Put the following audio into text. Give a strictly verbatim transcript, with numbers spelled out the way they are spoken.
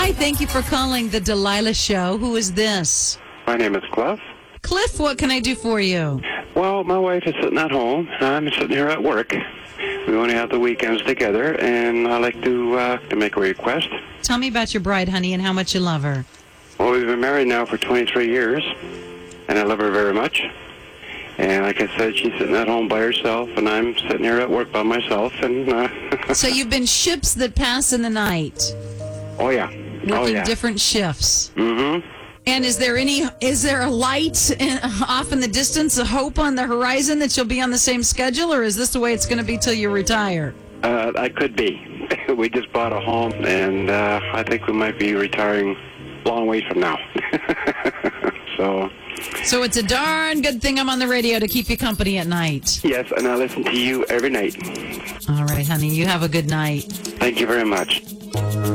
Hi, thank you for calling the Delilah Show. Who is this? My name is Cliff. Cliff, what can I do for you? Well, my wife is sitting at home. I'm sitting here at work. We only have the weekends together, and I like to uh, to make a request. Tell me about your bride, honey, and how much you love her. Well, we've been married now for twenty-three years, and I love her very much. And like I said, she's sitting at home by herself, and I'm sitting here at work by myself. And uh, So you've been ships that pass in the night, oh yeah, working oh yeah. different shifts. Mm-hmm. And is there any? Is there a light in, off in the distance, a hope on the horizon that you'll be on the same schedule, or is this the way it's going to be till you retire? Uh, I could be. We just bought a home, and uh, I think we might be retiring a long ways from now. So. So it's a darn good thing I'm on the radio to keep you company at night. Yes, and I listen to you every night. All right, honey. You have a good night. Thank you very much.